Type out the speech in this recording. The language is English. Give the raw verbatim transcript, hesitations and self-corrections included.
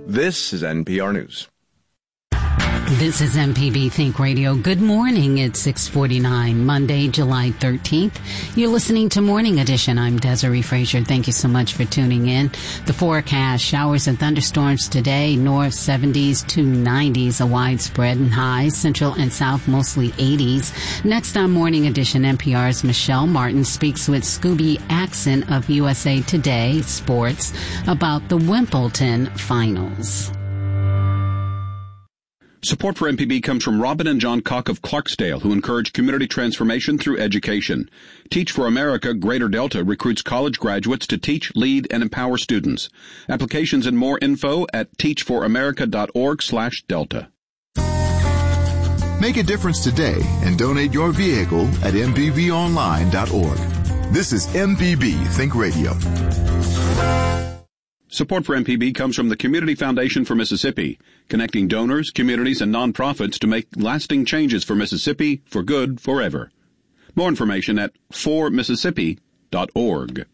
This is N P R News. This is M P B Think Radio. Good morning. It's six forty-nine, Monday, July thirteenth. You're listening to Morning Edition. I'm Desiree Frazier. Thank you so much for tuning in. The forecast, showers and thunderstorms today, north seventies to nineties, a widespread and high, central and south mostly eighties. Next on Morning Edition, N P R's Michelle Martin speaks with Scooby Axon of U S A Today Sports about the Wimbledon finals. Support for M P B comes from Robin and John Cock of Clarksdale, who encourage community transformation through education. Teach for America Greater Delta recruits college graduates to teach, lead, and empower students. Applications and more info at teachforamerica.org slash delta. Make a difference today and donate your vehicle at m p b online dot org. This is M P B Think Radio. Support for M P B comes from the Community Foundation for Mississippi, connecting donors, communities, and nonprofits to make lasting changes for Mississippi for good forever. More information at for mississippi dot org.